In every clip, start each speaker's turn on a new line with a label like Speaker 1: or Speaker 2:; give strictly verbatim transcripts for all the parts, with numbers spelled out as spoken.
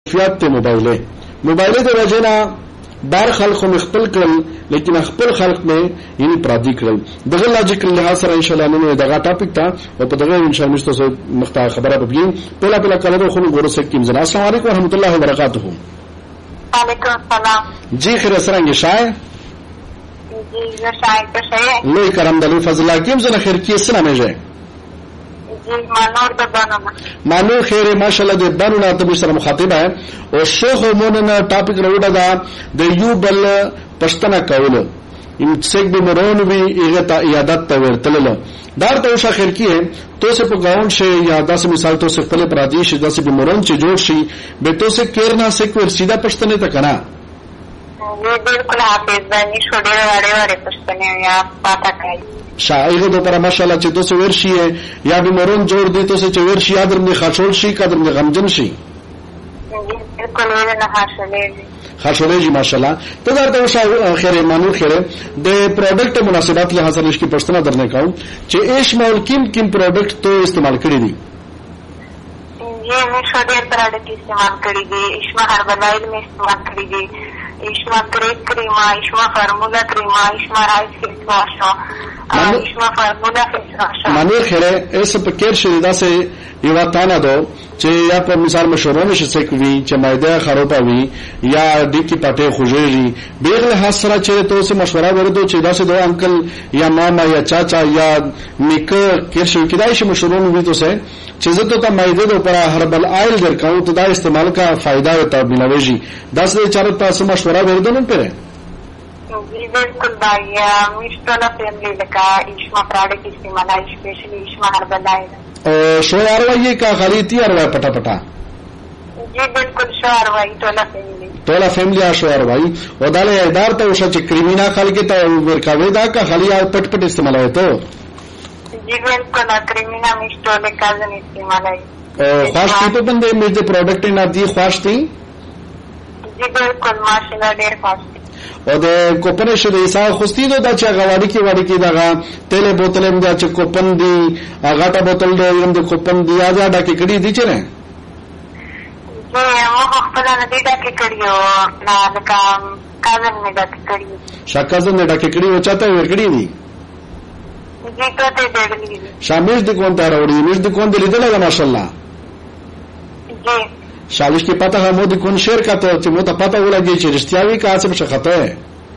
Speaker 1: فیات موبایل موبایل د وجنا بار خلق مخبل کړل لیکن خپل خلق میں یعنی پرادی کړل دغه لاجیکل لحاظ سره ان شاء الله نو دغه ټاپک ته او په دغه ان شاء الله مستو مختا خبره بګین پهلا پهلا کله خو ګورو سکیم زنا السلام علیکم ورحمۃ اللہ وبرکاتہ.
Speaker 2: وعلیکم السلام.
Speaker 1: جی خیر سرنګ شای
Speaker 2: جی زه شای ته شای
Speaker 1: لوی کرم دلی فضل حکیم زنه خیر کی سنا میجه
Speaker 2: مانور د بانو
Speaker 1: مانو خیر ماشاءالله د بانو نه ته سره مخاطب ہے او شیخ مونن ټاپک روډه دا د یو بل پښتنه کولو ان څوک به مرون وی هغه ته عادت ته ورتللو دار ته وشا خیر کی تو سے په گاون شي یا داسې مثال تو سے خپل پرادیش داسې به مرون چې جوړ شي به تو سے کیرنا سے کو سیدا پښتنه ته کنا
Speaker 2: یہ بالکل حافظ بنی چھوڑے والے والے پښتنه یا پاتا کوي
Speaker 1: شاعر دو پر ماشاءالله چې دوسه ورشي یا به مرون جوړ دي تو سے چې ورشي یاد رمنه خاصول شي قدر نه غمجن شي
Speaker 2: بالکل نه حاصلې
Speaker 1: خاصولې جی ماشاءالله ته درته وشا خیر مانو خیر د پروډکټ مناسبات له حاصل کی پښتنه درنه کاو چې ایش مول کیم کیم پروډکټ تو استعمال کړی دي
Speaker 2: یہ میں شوڈیر پروڈکٹ استعمال کری دی اشما ہربل آئل میں استعمال کری دی اشما کریک کریما اشما فارمولا کریما اشما رائس فیس واش اشما فارمولا فیس واش
Speaker 1: مانو خیر ایس پکیر شریدا سے یو تانا دو چې یا په مثال مشورونه شي سکوي چې مایده خرابه وي یا د کی پټه خوږي بیرله حسره چې تو سه مشوره ورته چې دا سه دو انکل یا ماما یا چاچا یا نیکه کیر شي کدای شي مشورونه وي تو سه چې زه ته مایده د پر هربل آئل درکاو ته دا استعمال کا فائدہ وتا بنوي داس دې چارت تاسو مشوره ورته نه پره
Speaker 2: بالکل بھائی مشتولا فیملی لکا اشما پروڈکٹ استعمال ہے اسپیشلی اشما ہربل آئل
Speaker 1: شو اروائی کا خالی تی اروائی پٹا پٹا
Speaker 2: جی بالکل شو اروائی تولا فیملی
Speaker 1: تولا فیملی شو اروائی او دالے ادار تا وشا چی کریمینا خالی کی تا ورکاوی دا کا خالی پٹ پٹ استعمال ہے تو
Speaker 2: جی بالکل کریمینا مشتولے کازن استعمال ہے
Speaker 1: خواش تی تو بندے مجھے پروڈکٹ نا دی خواش تی
Speaker 2: جی بالکل ماشاءاللہ دیر خواش تی
Speaker 1: او د کوپن شه د حساب خوستي دو دا چې غواړي کې وړي کې دا تیل بوتل هم دا چې کوپن دی هغه ټا بوتل دی هم د کوپن دی یا دا کې کړي دي چې نه
Speaker 2: زه مو خپل نه دی دا کې کړیو نه لکه کازن نه دا کې کړیو
Speaker 1: شاکازن نه دا کې کړي او چاته ور کړي دي
Speaker 2: جی ته ته دې
Speaker 1: شامل دي کوم ته راوړي مش دي کوم دي لیدل ماشاءالله
Speaker 2: جی
Speaker 1: شاوش کی پتہ ہے مودی کون شیر کا تو مو ته پتہ ولګي چې رښتیاوي کا څه څه خطا ہے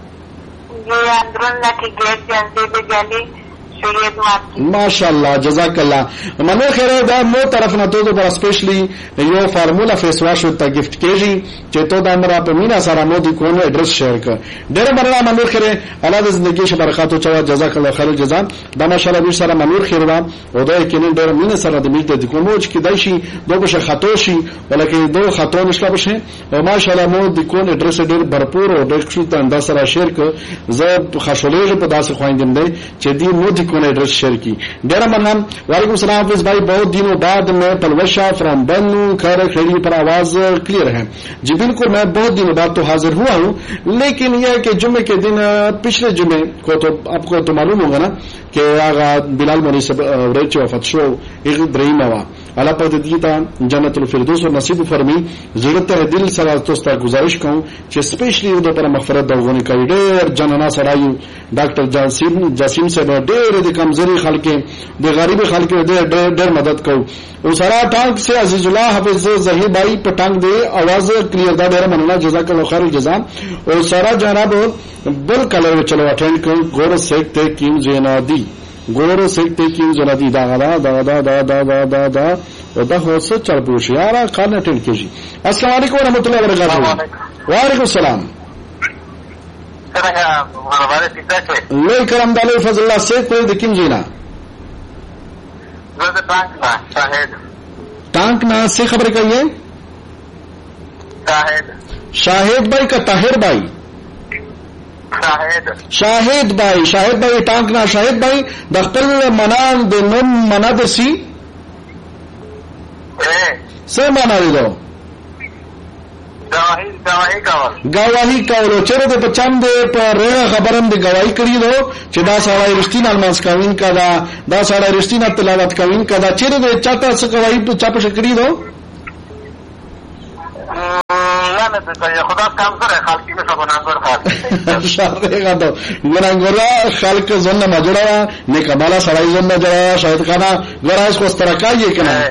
Speaker 2: یہ اندرون لا کی گیٹ جانتے دے جالی شریعت مات
Speaker 1: ماشاءاللہ جزاک اللہ منو خیر دا مو طرف نه تو پر اسپیشلی یو فارمولا فیس واش ته گفت کیږي چې تو دا مرا په مینا سره مودی کون ایڈریس شیر ک ډېر مرنا منو خیر الله د زندگی شه برکات او چا جزاک الله خیر جزا دا ماشاءالله به سره منو خیر دا او دا کینن ډېر مینا سره د میته د کومو چې کدای شي دوه شه خطا شي ولکه دوه خطا نشته بشه او ماشاءالله مو د کون ایڈریس ډېر بھرپور او ډېر ښه ته انداز سره شیر ک زه خوشاله په داسې خويندم دی چې دی مو د کون ایڈریس شیر کی ډېر مننه. وعلیکم السلام حافظ بھائی بہت دنوں بعد میں پلوشا فرام بنو خیر کھڑی پر آواز کلیئر ہے جی بالکل میں بہت دنوں بعد تو حاضر ہوا ہوں لیکن یہ کہ جمعے کے دن پچھلے جمعے کو تو آپ کو تو معلوم ہوگا نا کہ آغا بلال مونی سے ریچ وفت شو ابراہیم ہوا اللہ پر دیتا جنت الفردوس اور نصیب فرمی ضرورت ہے دل سره توستا گزارش کوم چې سپیشلی د پر مغفرت دغونی کوي ډېر جننا سړایو ډاکټر جاسم جاسم سے ډېر د کمزوري خلک د غریب خلک ډېر ډېر مدد کو او سره ټانک سے عزیز الله حافظ زہیر بھائی په ټانک دی आवाज کلیئر دا ډېر مننه جزاک الله خیر الجزا او سره جناب بل کلر چلو اٹینڈ کو ګور سیکته کیم زینادی ګور سیکته کیم زینادی دا دا دا دا دا دا دا دا او دا هو څه چل پوښ یاره کار اٹینڈ کیږي. السلام علیکم ورحمۃ اللہ وبرکاتہ. وعلیکم السلام. لوی کرم دالو فضل الله سے کوئی د کیم زینا ٹانک نا سے خبر کہیے
Speaker 2: شاہد
Speaker 1: شاہد بھائی کا طاہر بھائی
Speaker 2: شاہد
Speaker 1: شاہد بھائی شاہد بھائی ٹانک نا شاہد بھائی دختر منان د نوم منا درسی سے مانا دے دو گواہی کولو چیرې د بچام دې په ریغه خبرم د گواہی کړی دو چې دا سړی رښتینه الماس کاوین کا دا دا سړی رښتینه تلاوت کاوین کا دا چیرې د چاته څه گواہی په چا په کړی دو
Speaker 3: نه کوي خدا کام سره خالقي نه سبنانګور خالق
Speaker 1: شارغه ته ګناګورا خلق زنه مجرا نه کمالا سړی زنه جوړا شاید خانه ګراس کو سترکایي کنه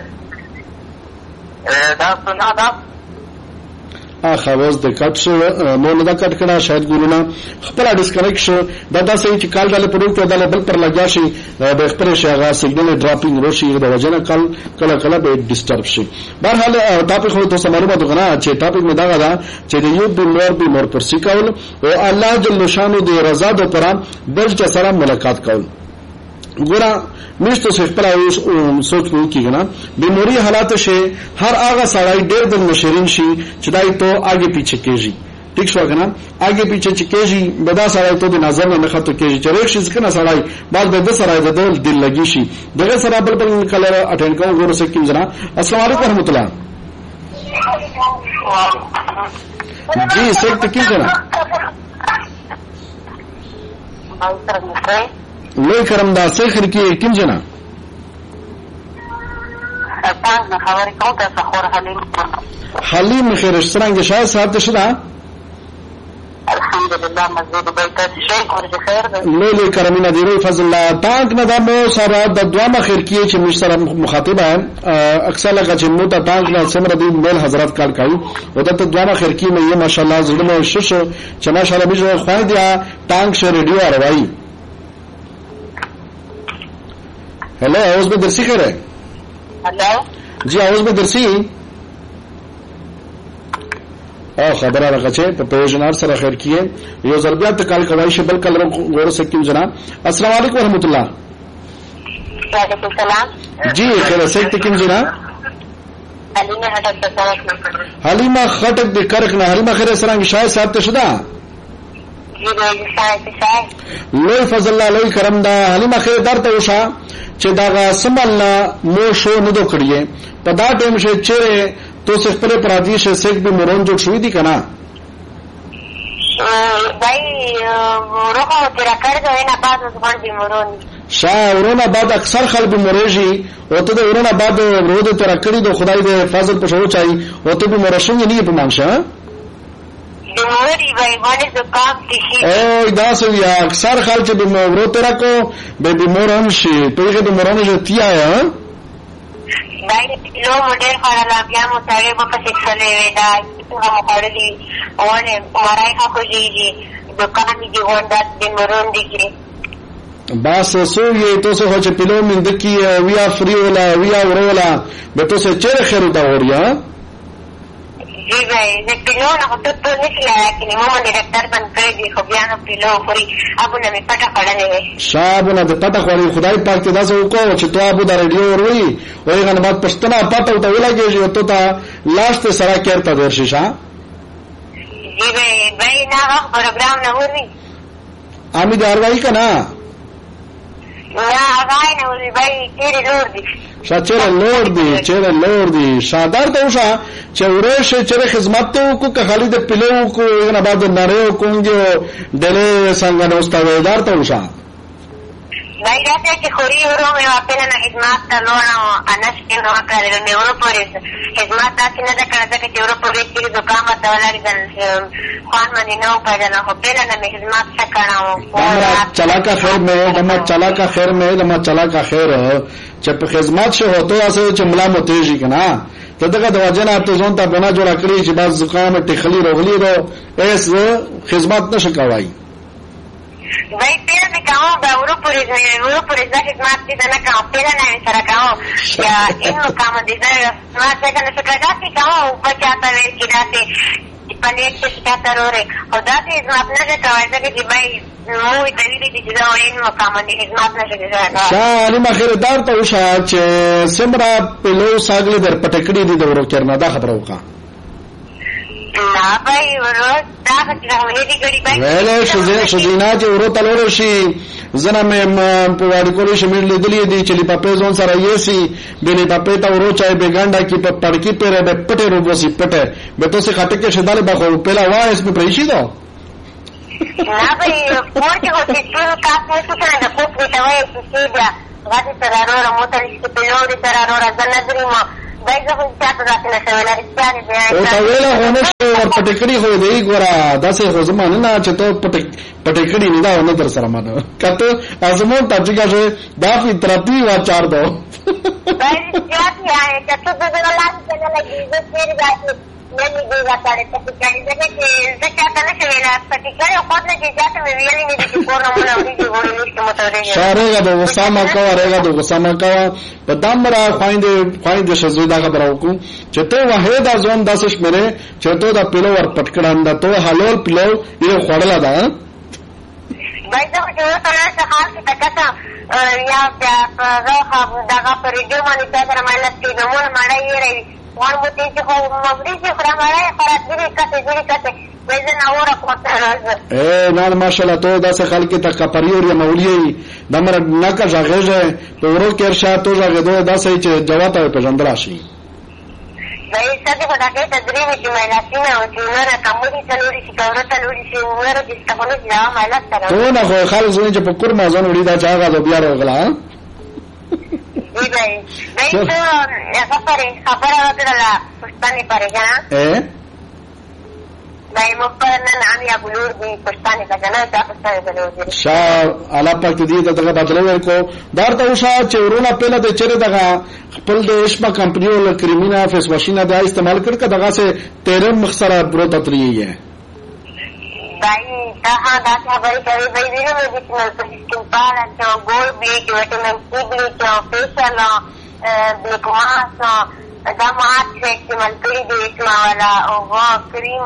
Speaker 3: دا څنګه دا
Speaker 1: ا خواص د کټ شو نو نه دا کټ کړه شاید ګورونه خپل ډیسکنیکټ شو دا داسې چې کال ډاله پروډکټ ډاله بل پر لګیا شي د خپل شغا سیګنل ډراپینګ روشي د وجنه کال کله کله به ډیسټرب شي بهرحال ټاپک خو تاسو معلومات غنا چې ټاپک می دا غدا چې د یو د مور به مور پر سیکول او الله جل شانو د رضا د پرام بل چې سره ملاقات کول ګورا مشته څه خپل سوچ وو کیږي بیماری حالات شي هر هغه سړی ډېر د مشرین شي چې دای ته اگے پیچھے کیږي ٹھیک شو کنه اگے پیچھے چې کیږي بدا سړی ته د نظر نه مخته کیږي چې ریښ شي کنه سړی بعد به سړی د دل دل لګي شي دغه سره بل بل کلر اټینډ کوو ګورو سکه جنا السلام علیکم ورحمۃ اللہ جی سکه کی جنا لوی کرم دا سخر کې کوم جنا
Speaker 2: تاسو خبرې کوم تاسو خور حلیم
Speaker 1: حلیم خیر څنګه شاه صاحب تشدا
Speaker 2: الحمدلله مزید بیت شیخ ورته خیر ده
Speaker 1: لوی کرم نه دی فضل الله تانک نه دا مو سره د دوامه خیر کې چې مشترک مخاطبه اکثر لکه چې مو ته تانک نه سمره دی مل حضرات کال کوي او د دوامه خیر کې مې ماشاءالله زړه شش چې ماشاءالله به خو دیا تانک شه ریډیو اروي हेलो आवाज में दर्शी कह रहे
Speaker 2: हेलो
Speaker 1: जी आवाज में दर्शी او خبره راغچه په پروژنار سره خیر کیه یو ضربیات کال کوي شبل کلر غور سکیم جناب السلام علیکم ورحمۃ اللہ
Speaker 2: وعلیکم السلام
Speaker 1: جی خیر سکت کیم جناب
Speaker 2: حلیمه هټک څنګه
Speaker 1: حلیمه خټک د کرک نه حلیمه خیر سره شاید صاحب ته شدا لوی فضل الله لوی کرم دا حلیمه خیر درته وشا چې دا سملنا مو شو نه دو کړی په دا ټیم شه چې تو څه خپل پرادیش سیک به مورون جوړ شوې دي کنه
Speaker 2: دای روغه تر کړه نه بعد ځوان به مورون
Speaker 1: شاه ورونه بعد اکثر خلک مورېږي او ته د ورونه بعد ورود تر کړي د خدای د فضل په شو چای او ته به مورشن نه په مانشه
Speaker 2: دموری بای باندې زکام تشي
Speaker 1: او دا سو یا اکثر خلک به مورو تر کو به بیمارون شي په دې د مورونو جتیا یا
Speaker 2: دای لو ماډل خړلا بیا مو سره په څه څلې ودا هغه خړلې اونه مړای ها کوجیږي دکان دی وندا د مورون دي
Speaker 1: بس سو یې تاسو هڅه پلو من دکی ویا فری ولا ویا ورولا به تاسو چیرې خیر دا وریا
Speaker 2: جی بھائی زه پیلو نه ته ته نشلا کې مو باندې ډاکټر باندې دی خو بیا نو پیلو خوري ابو نه می پټه خړلې وي
Speaker 1: شابونه د پټه خوري خدای پاک ته داسې وکړو چې تو ابو د رادیو وروي وای غن بعد پښتنه پټه ته ولګي او ته تا لاست سره کېرته درشي شا
Speaker 2: جی بھائی بھائی نه پروګرام نه وروي
Speaker 1: امي داروي کنا
Speaker 2: نه هغه نه وروي بھائی تیرې لور دي
Speaker 1: شاچره لور دی چیرې لور دی شادار ته وشا چې ورشه چې خدمت ته کو که خالد پلو کو نه بعد نړیو کوږه دله څنګه نو استادار ته وشا
Speaker 2: دای راته چې خوري ورو مې خپل نه خدمت ته لونه انس کې نو کړل مې ورو پورې خدمت تاسو نه کړه چې ورو پورې چې دکان ته ولګل خوان باندې نو کړل خو په نه مې خدمت څکړم
Speaker 1: چلا کا خیر مې دما چلا کا خیر مې دما چلا کا خیر چې په خدمت شو هوته اسه چې ملا متېږي کنه ته دغه د وجنه ته ځون ته بنا جوړ کړی چې باز زکام ټخلی روغلی رو ایس خدمت نشه کوي
Speaker 2: وای پیر می کاو به ورو پوری ځای ورو پوری ځای خدمت دې نه کاو پیر نه سره کاو یا اینو کام دې ځای ما څنګه نه څنګه دې کاو په چاته وې کې داتې پلیټ څه چاته وره او داتې خدمت نه کوي چې بای نو دې دې دې دا اینو کام دې خدمت نه کوي
Speaker 1: شاه علي مخیردار ته وشا چې سمرا پلو ساګل در پټکړې دي د ورو چرنا دا خبره وکړه
Speaker 2: نه بای ورو دا څنګه دې ګړي بای
Speaker 1: ویله شزه شزینا چې ورو تلور شي زنه مې په وادي کولې شمیر لیدلې دي چې لپاره ځون سره یې سي بلی پپې تا ورو چای بیګانډا کې په پړکی پیره به پټه روبو سي پټه به تاسو خټه کې شداله بخو پهلا وایس په پریشي دو
Speaker 2: نه بای ورته هوته ټول کاڅه څه څنګه په دې ته وایي چې دا غاټي سره ورو موټر کې په لوري سره ورو ځنه درې ما بای زه خو تاسو راته نه شوی لري چې
Speaker 1: او تا ویله هونه ورته پټکړی خو دی ګورا داسې خو زمانه نه چې ته پټ پټکړی نه دا ونه تر سره مانه کته ازمون تاجګه دا فطرتي واچار دو
Speaker 2: भाई क्या किया है कच्चे दूध वाला चलने लगी जो फिर जाती मैं नहीं देगा तारे तो क्या जगह के से क्या करने से लेना पति करे खुद ने जाते में रियली नहीं देखी कोरोना मोना उड़ी की गोली लिस्ट मत रहेगा
Speaker 1: शारेगा दो वसामा का रहेगा दो वसामा का पदामरा फाइंदे फाइंदे शजुदा का बरावकू चतो वाहेदा जोन दासश मेरे चतो दा पिलो और पटकड़ांदा तो हालोल पिलो ये खोड़ला दा
Speaker 2: भाई तो जो तरह से हाल की तकता या रोहा दागा पर रेडियो मानी क्या कर हमारे लगती है नमून हमारा ये रही वहाँ वो तीन से हो मगरी से खुरा हमारा है फरात गिरी कसे गिरी कसे वैसे ना हो रखा है
Speaker 1: ए नाल माशाल्लाह तो दासे खाल की तक परियोर या मौलिये दमर नका जागेज है तो रो के इरशाद तो जागे दो दासे जवाता है पेजंदराशी
Speaker 2: भाई सभी को डाके तदरी में जुमेला सीना हो जुमेला कमरी चलोरी सी कौरा चलोरी सी उमर जिसका कोने जावा माला तरह
Speaker 1: तो ना हो खाल जोने जब पुकुर माजन उड़ी दा जागा दो बियार होगला
Speaker 2: जी भाई भाई तो ऐसा परे खबर वगैरह ला पुष्पानी पड़ेगा ना
Speaker 1: ए
Speaker 2: भाई मुपर ना नाम या बुलूर भी पुष्पानी का जना क्या पुष्पानी बुलूर
Speaker 1: शाह आला पाक दी दा तगा बदले को दार तो उषा चेवरोना पहला दे चेरे दगा खपल दे इश्मा कंपनियों ल क्रिमिना फेस वशिना दा इस्तेमाल करके दगा से तेरे मखसरा बुरो ततरी है
Speaker 2: भाई कहाँ दाता भाई कभी भाई वीडियो में जिसमें स्किन पार अच्छा gold bleach vitamin C bleach facial black mask दम हाथ से इस्तेमाल करी दे इसमें वाला वो क्रीम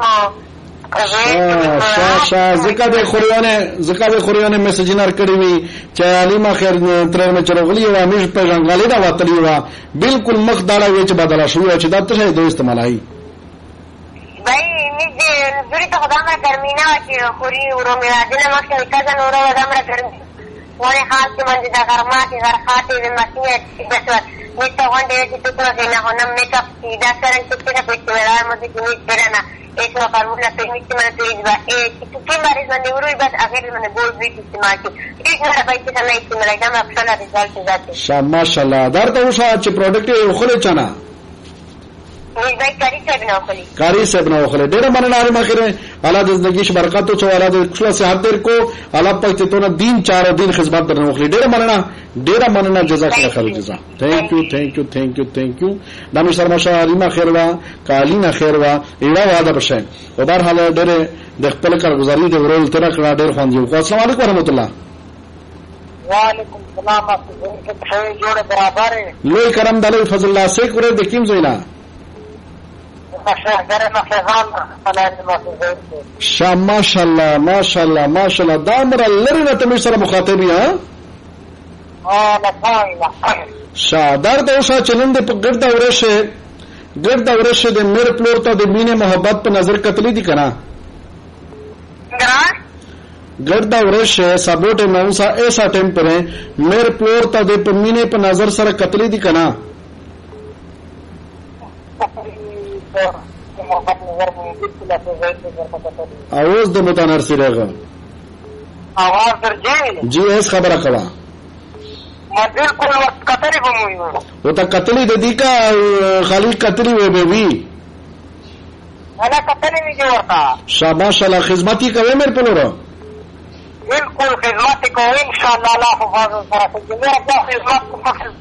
Speaker 1: शाह शाह जिका दे खुरियाने जिका दे खुरियाने मैसेज नर करी हुई चाहे अलीमा खैर ट्रेन में चलो गली हुआ मिश पे रंगाली दा वातली हुआ बिल्कुल मखदारा वेच बदला शुरू है चिदा तो है दो इस्तेमाल आई
Speaker 2: भाई निजे जुरी तो खुदा में गर्मी ना कि खुरी उरो मेरा दिन मक्सद कजन उरो खुदा में गर्मी वाले हाथ के मंदिर दा गरमा के घर खाते में मसीह बस नित्य वंडे की तो तो ना होना मेकअप सीधा करन कितने ना कुछ मेरा मुझे की नहीं करना एक ना फार्मूला पे मिक्स में तो इस बार एक कितने बार इस बंदे उरो बस आखिर में गोल्ड ब्लीच इस्तेमाल की एक ना भाई के सामने इस्तेमाल एकदम अक्सर रिजल्ट जाते
Speaker 1: शाह माशाल्लाह दार तो उषा अच्छे प्रोडक्ट खोले चाना
Speaker 2: भाई कारी से बना खोली
Speaker 1: कारी से बना खोले डेरा मन नारी मखरे अल्लाह जिंदगी बरकत तो अल्लाह दे खुला से हाथ देर को अल्लाह पाक तो ना दिन चार दिन खिदमत करना खोले डेरा मनना डेरा मनना जज़ाकल्लाह खैर जज़ा thank you thank you thank you thank you दामी शर्मा शारीमा खैरवा कालीना खैरवा एड़ा वादा बशे उधर हाल डेरे देखतल कर गुजारी दे रोल तेरा करा डेर खान जी को अस्सलाम वालेकुम रहमतुल्लाह
Speaker 3: वालेकुम सलाम आप जोड़े बराबर है
Speaker 1: लोई करम दले फजल्ला से करे देखिम जोइना शाह माशाल्लाह माशाल्लाह माशाल्लाह दामर लरना तमी सर मुखातबी हां शाह दर दोसा चलंदे गर्दा उरेशे गर्दा उरेशे दे मेरे प्लोर तो दे मीने मोहब्बत पर नजर कतली दी कना गर्दा उरेशे साबोटे नौसा ऐसा टाइम पर मेरे प्लोर तो दे मीने पर नजर सर कतली दी कना आवाज दे मुतानर से रहेगा
Speaker 3: आवाज सर जी
Speaker 1: जी ऐस खबर कवा
Speaker 3: मैं बिल्कुल कतरी बमुई हूँ
Speaker 1: वो तो कतली दे दी का खाली कतली हुए बेबी
Speaker 3: मैंने कतरी नहीं जोड़ता
Speaker 1: शाबाश अल्लाह खिदमती कवे मेरे पलोरा
Speaker 3: बिल्कुल खिदमत को इंशाअल्लाह मेरा खिदमत को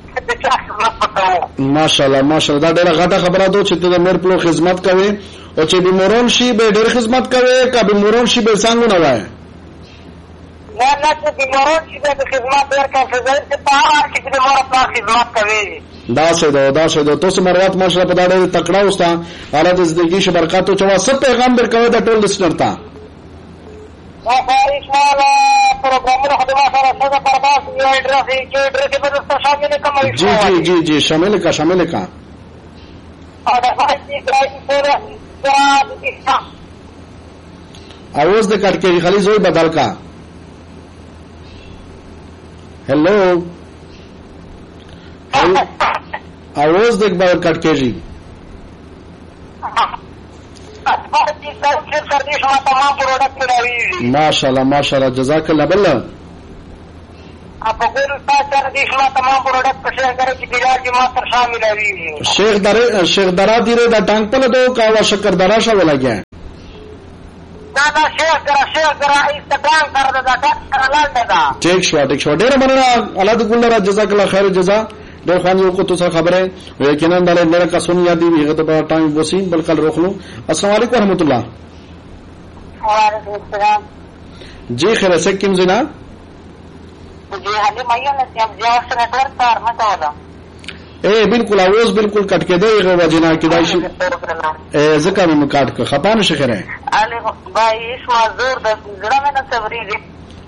Speaker 1: माशाल्लाह माशाल्लाह डेरा घाटा खबरा दो चित्ते मेरे प्लो खिदमत कवे और चे बिमोरन शी बे डेर खिदमत कवे का बिमोरन शी बे सांगु ना वाए
Speaker 3: मैं ना चे बिमोरन शी बे खिदमत देर का फजल से पार के बिमोर अपना खिदमत कवे
Speaker 1: दासे दो दासे दो तो से मरवात माशाल्लाह पता डे तकड़ा उस्ता आला जिंदगी से बरकत तो चवा सब पैगाम बर कवे दा टोल लिसनर था
Speaker 3: मैं बारिश वाला प्रोग्राम में खदमा सारा सदा परदास ये एड्रेस ये एड्रेस पे तो शामिल है कम
Speaker 1: जी जी जी जी शामिल का शामिल का
Speaker 3: और भाई ड्राइव पूरा
Speaker 1: आवाज दे कट के खाली जोई बदल का हेलो आवाज देख बार कट के जी
Speaker 3: तमाम प्रोडक्ट
Speaker 1: माशाल्लाह माशाल्लाह जज़ाकल्लाह बल्ला
Speaker 3: आप तमाम प्रोडक्ट शेयर करें कि बिलाल की मात्र शामिल है
Speaker 1: शेख दरे शेख दरा धीरे दा टांग पल दो का वा शक्कर दरा शा वाला गया
Speaker 3: دا دا شیخ کرا شیخ کرا استقام کرده دا کرا لانده دا
Speaker 1: ٹھیک شو ٹھیک شو ډیر مننه الله دې ګل را جزاک الله خیر جزا ډیر خوان یو کو تو خبره یقینا د لره کا سن یادی ویغه ته ټایم وسی بلکل روخلو السلام علیکم ورحمۃ اللہ
Speaker 2: وعلیکم السلام
Speaker 1: جی خیر سکیم زنا
Speaker 2: جی حالی مایو نسیم جواب سره تر تار مته ولا
Speaker 1: اے بالکل اواز بالکل کټ کې دی غو جنا کې دای شي ا زکه مې کاټ ک خپانه شخره
Speaker 2: علي بای اسما زور د زړه مې نه صبرې دي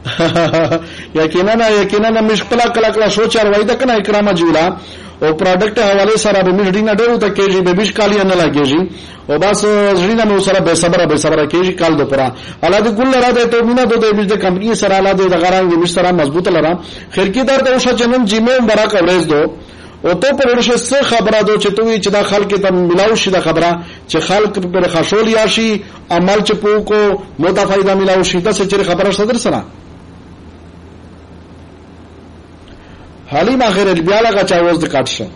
Speaker 1: یقینا یقینا مشکل کلا کلا سوچ اور وایده کنه اکرامه جوړه او پروډکټ حواله سره به مې ډینګ ډېرو ته کېږي به بیش کالی نه لګېږي او بس ژوند مې سره به صبر به صبر کېږي کال دو پرا الله دې ګل را دې ته مینا دو دې بیش د کمپنی سره الله دې غرانګ مې سره مضبوط لرا خیر کی در ته اوسه جنم جیمه برا کوریج دو او ته په ورشه څه خبره دو چې توې چې دا خلک ته ملاو شي دا خبره چې خلک پر خشول یا شي عمل چې پو کو مودا فائدہ ملاو شي دا څه خبره صدر سره حلیم آخر بیا لگا چاوز د کاټ شو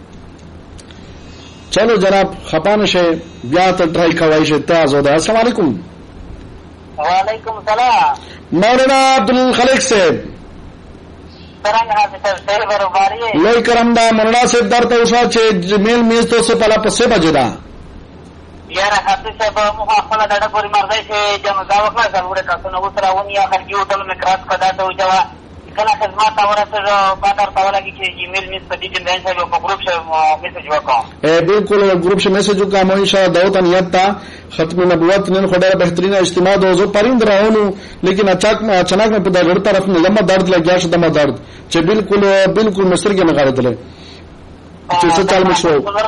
Speaker 1: چلو جناب خپان شه بیا ته ټرای کوي شه تاسو دا السلام علیکم
Speaker 2: وعلیکم السلام
Speaker 1: مولانا عبدالخالق صاحب
Speaker 2: څنګه حافظ صاحب ورباري
Speaker 1: لوی کرم دا مولانا صاحب درته اوسه چې میل میز ته څه پلا پسې بجې دا
Speaker 2: یاره حافظ صاحب مو خپل دړه پوری مرځي چې جمع دا وکړه ضرورت تاسو نو سره ونی اخر کې هوټل میں کراس کدا ته وجوا کله خدمات اورته بادر تاولا کی چې ایمیل میس په دې جن ځای په گروپ شه میسج وکړم
Speaker 1: اے بالکل گروپ شه میسج وکړم ان شاء الله دعوت نیت تا ختم نبوت نن خدای بهترین اجتماع دوزو پریند راونو لیکن اچاک اچانک په دغه طرف نه لمه درد لګیا شو دمه درد چې بالکل بالکل مسترګې نه غړدل چې څه چل مشو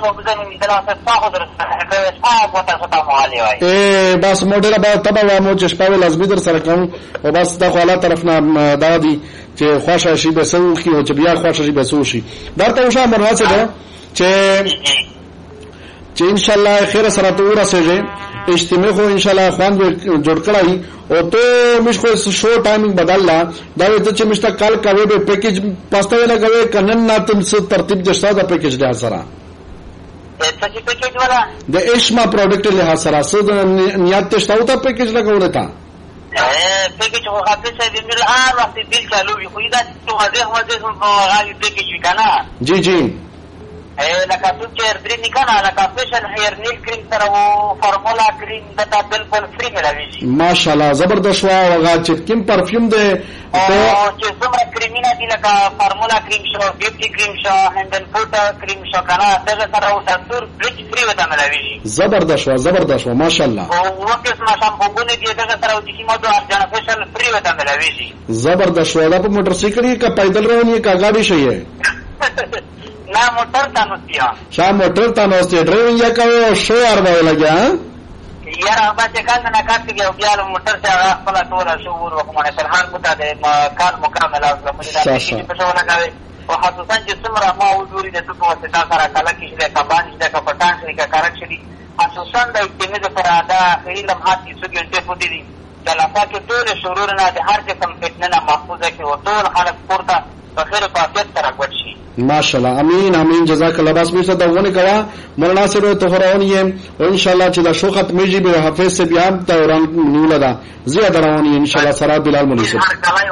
Speaker 1: اے بس موډر به تبا و مو چې شپه لاس بيدر سره کوم او بس د خواله طرف نه دادی چې خوښه شي به سو کی او چې بیا خوښه شي به سو شي درته وشه مرواڅه ده چې چې ان شاء الله خیر سره ته ورسېږي اجتماع خو ان شاء الله خوان جوړ کړای او ته مش خو شو ټایمینګ بدللا دا وته چې مشته کال کوي به پیکیج پاسته لګوي کنن نه تم څه ترتیب جسا دا پیکیج ده سره
Speaker 2: څه چې پیکیج ولا
Speaker 1: د اشما پروډکټ له سره څه نیت ته شاو ته پیکیج لګول تا
Speaker 2: پیکیج خو حافظ صاحب ان الان وخت بیل چالو وي خو دا ته هغه هغه غالي پیکیج وکانا
Speaker 1: جی جی
Speaker 2: لکه څو چې درې نکنه لکه فیشل هیر نیل کریم سره او فارمولا کریم دا بالکل فری ملاويږي
Speaker 1: ماشاءالله زبردست وا هغه چې کوم پرفیوم دی
Speaker 2: او چې څومره کریمینه دي لکه فارمولا کریم شو بیوټي کریم شو هندل فوټ کریم شو کنه دغه سره او ساتور بلیچ فری وته ملاويږي
Speaker 1: زبردست وا زبردست وا ماشاءالله
Speaker 2: او وکه ما شامپوونه دي دغه سره او چې مو دوه ځنه فیشل فری وته ملاويږي
Speaker 1: زبردست وا په موټر سایکل کا پیدل رواني کا گاډي شي
Speaker 2: نا موټر ته نوستیا
Speaker 1: شا موټر ته نوستیا ډرایوینګ یا کوي او شو اربا لګیا
Speaker 2: یاره هغه چې کله نه کاټ کې بیا موټر ته خپل ټول شو ور وکمنه سرحان کوته د کار مکمل او زموږ د دې په څو لګاوي او خصوصا چې څومره ما وګوري د څه په واسطه سره کله کې د کبان د کپټان شي کا کارکشري خصوصا د اجتماع پر ادا خېری لمحات چې څو ګنټه پوتې دي د لافا کې ټول شرور نه د هر قسم فتنه محفوظه کې او ټول خلک پورته په خیر او عافیت سره ګډ شي
Speaker 1: ماشاءالله امين امين جزاك الله بس مشته دونه کوا مولانا صاحب ته خورونی او ان شاء الله چې دا شو ختمېږي به حافظ سے بیا دوران نیول دا زیاده رواني ان شاء الله سره بلال مولوی صاحب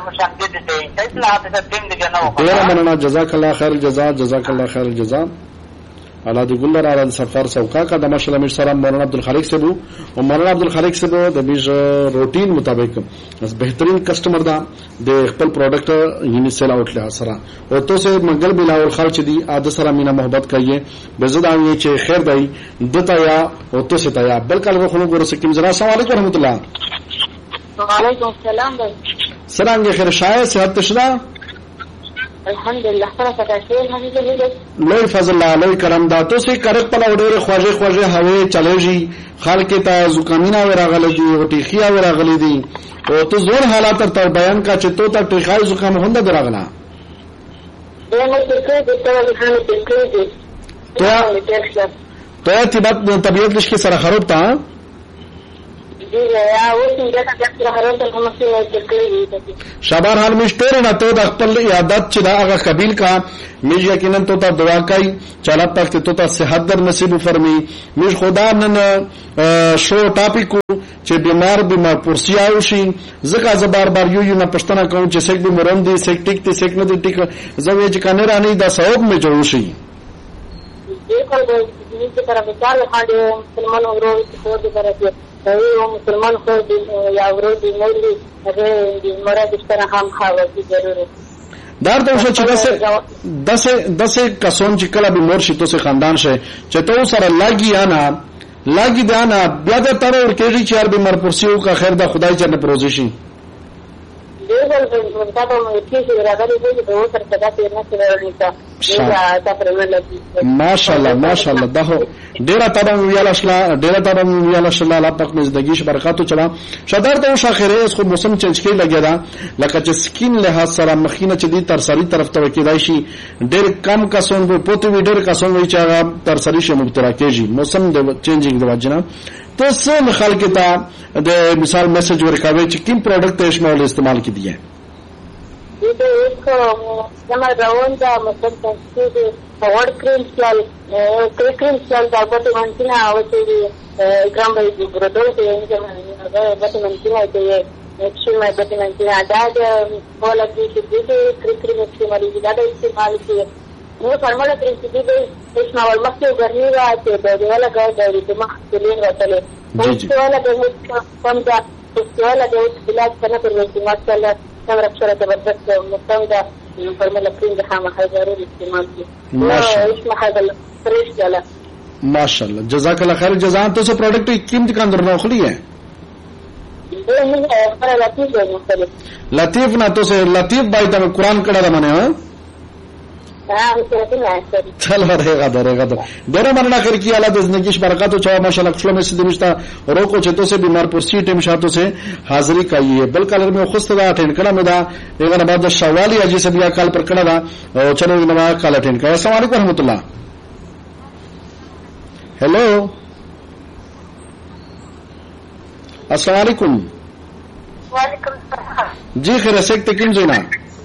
Speaker 1: ډیر مننه جزاك الله خیر الجزاء جزاك الله خیر الجزاء الله دې ګل را سفر سوکا کا د ماشاءالله مش سره مولانا عبدالخالق صاحب او مولانا عبدالخالق صاحب د بیج روټین مطابق بس بهترین کسٹمر دا د خپل پروډکټ یعنی سیل آؤٹ له سره او تو سے منګل بلاول خلچ دی عادت سره مینا محبت کایې بزدا یې چې خیر دی دتا یا او تو سے تا یا بلکل خو ګور سکیم زرا السلام علیکم ورحمت الله
Speaker 4: وعلیکم السلام
Speaker 1: څنګه خیر شای صحت تشنا
Speaker 4: الحمدلله خلاصه تاسو الحمدلله
Speaker 1: لوی فضل الله لوی کرم دا تو سي کرک په وړې خوږه خوږه هوې چلېږي خلک ته زکامینا ورغلې دي او ټیخیا ورغلې دي او تو زور حالات تر بیان کا چې تو ته ټیخای زکام هونده درغلا
Speaker 4: دغه څه د ټول خانه تکلیف
Speaker 1: تو ته طبيعت طبيعت لشي سره خراب تا شابار حال مش ټول نه ته د خپل عادت چې دا هغه قبیل کا مش یقینا ته ته دعا کوي چې الله پاک ته ته صحت در نصیب فرمي مش خدا نن شو ټاپیکو چې بیمار بیمار پرسیا او شي زکه ز بار بار یو یو نه پښتنه کوم چې سګ به مرم دي سګ ټیک ته سګ نه دي ټیک زوی چې کنه رانی دا ثواب می جوړ شي
Speaker 4: بالکل د دې لپاره به چار خاندي مسلمان ورو خو دې درته یو مسلمان خو دې یا ورو دې مولي هغه دې مراد ستنه هم خاوه دي ضروري
Speaker 1: دار ته چې دسه دسه دسه کسون چې کله به مور شي تو سه خاندان شه چې تو سره لاګي انا لاګي دانا بیا د تر ور کېږي چې هر به مر پرسیو کا خیر دا خدای چرنه پروزي شي
Speaker 4: دیوال په تاسو مو کې چې راغلي دي په اوسر څخه تیر نه کړی دا تاسو رملږي
Speaker 1: ماشاءالله ماشاءالله دا ډیره تبم ویاله شلا ډیره تبم ویاله شلا الله پاک مزدګیش برکاتو چلا شدار ته شاخره اس خو موسم چینج کې لګیا دا لکه چې سکین له سره مخینه چې دي تر سری طرف ته کېدای شي ډیر کم کسون په پوتو وی ډیر کسون وی چې تر سری شي مبتلا کېږي موسم د چینجینګ د وجنه تو سم خلق ته د مثال میسج ورکاوي چې کوم پروډکټ ته شمول استعمال کړي دي
Speaker 4: دې یو کومه راوند دا مثلا چې فورډ کریم سیال کریم سیال دا په منځنه او چې ګرام به ګرځول ته یې نه دا په منځنه ته یې مې په منځنه دا د بوله کې چې کریم استعمال دي دا د استعمال کې نو فرماله پرنسپل دې اسمه ول مخکې ګرمي راځي د دیواله ګرځي د مخ تلین راځي او دیواله د کوم دا دیواله د بلاد څخه پر استعمال کړل څنګه راځي د بدبخت مستند فرماله پرنسپل د خامه ضروري استعمال کی ماشاءالله اسمه هذا فريش جلا
Speaker 1: ماشاءالله جزاك الله خير جزاء تو سو प्रोडक्ट कीमत का अंदर ना खुली है लतीफ ना तो से लतीफ भाई तब कुरान कड़ा माने हां चल रहेगा रहेगा तो डेरा मरना कर की आला जिंदगी बरकत चाहे माशाल्लाह खुशलो में सिद्धि मिश्ता रोको चेतो से बीमार पुरसी टीम शातो से हाजिरी का ये बल कलर में खुस्तदा अटेंड करा मेदा एवं बाद शवाली अजी से बिया काल पर कड़ा और चलो नवा काल अटेंड का अस्सलाम वालेकुम रहमतुल्लाह हेलो अस्सलाम वालेकुम
Speaker 2: वालेकुम सलाम
Speaker 1: जी खैर से तकिम जीना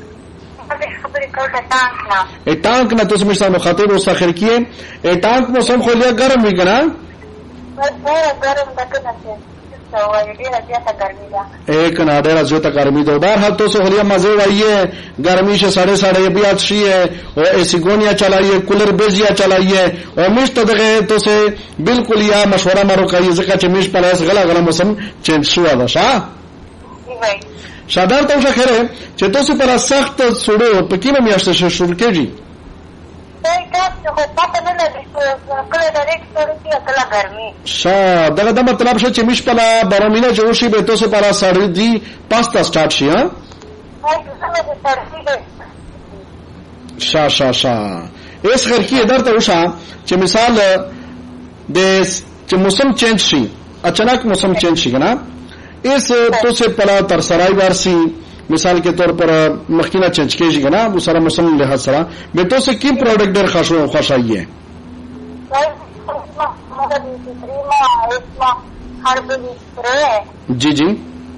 Speaker 1: ए टांक ना तो मिसाल मुखातिब उस आखिर किए ए टांक मौसम खोलिया गर्म भी कना
Speaker 2: गर्म
Speaker 1: एक ना डेरा जो तक गर्मी दो बार हाल तो सोहलिया मजे वाइए गर्मी से साढ़े साढ़े भी अच्छी है और एसी गोनिया चलाइए कूलर बेजिया चलाइए और मिश तो दगे तो से बिल्कुल या मशवरा मारो का ये जगह चमिश पर गला गला मौसम चेंज हुआ था शाह शादार तो उसे खैर है चेतो से पर सख्त सुडो पकीना मियाश्ते से शुरू केजी शा दगा दा मतलब शे चमिश पला बारमीना जोशी बेतो से पला साड़ी दी पास्ता स्टार्ट शी हां शा शा शा इस खैर की इधर तो उषा चे मिसाल दे चे मौसम चेंज शी अचानक मौसम चेंज शी ना इस तो से पला तर सराय वारसी मिसाल के तौर पर मखीना चेंज कीजिएगा ना वो सारा मौसम लिहाज सरा बेटो से किन प्रोडक्ट देर खास खास आई है जी जी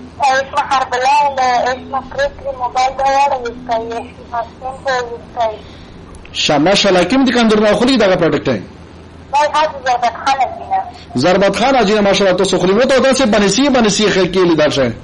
Speaker 1: माशाल्लाह किम दुकानदार में खुली दागा प्रोडक्ट है ज़रबत खान अजी माशाल्लाह तो सुखली वो तो होता है बनसी बनसी खैर के लिए दाश है